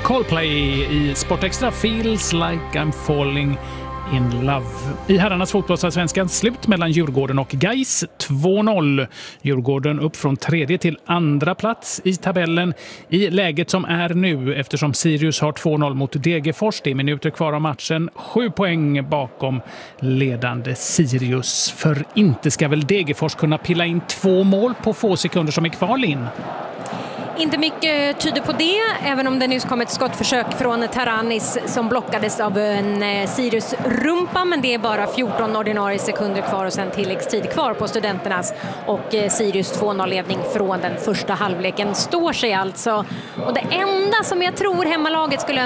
Coldplay i Sportextra, Feels like I'm falling in love. I herrarnas fotbollsallsvenskan slut mellan Djurgården och Gais 2-0. Djurgården upp från 3:e till 2:a plats i tabellen i läget som är nu, eftersom Sirius har 2-0 mot Degerfors. Det är minuter kvar av matchen. 7 poäng bakom ledande Sirius. För inte ska väl Degerfors kunna pilla in 2 mål på få sekunder som är kvar in? Inte mycket tyder på det, även om det nyss kom ett skottförsök från Taranis som blockades av en Sirius-rumpa, men det är bara 14 ordinarie sekunder kvar och sen tilläggstid kvar på Studenternas, och Sirius 2-0-ledning från den första halvleken står sig alltså. Och det enda som jag tror hemmalaget skulle